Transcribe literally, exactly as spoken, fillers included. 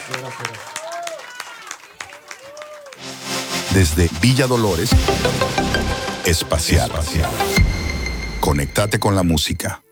gracias. Desde Villa Dolores, Espacial. Conéctate con la música.